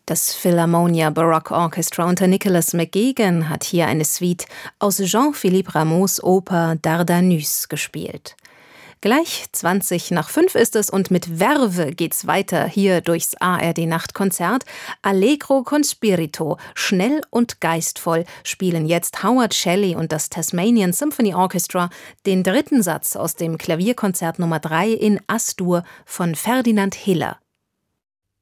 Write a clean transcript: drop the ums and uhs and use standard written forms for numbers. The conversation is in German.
Das Philharmonia Baroque Orchestra unter Nicholas McGuigan hat hier eine Suite aus Jean-Philippe Rameaus Oper Dardanus gespielt. Gleich 5:20 ist es und mit Verve geht's weiter hier durchs ARD-Nachtkonzert. Allegro con spirito, schnell und geistvoll, spielen jetzt Howard Shelley und das Tasmanian Symphony Orchestra den dritten Satz aus dem Klavierkonzert Nummer 3 in As-Dur von Ferdinand Hiller.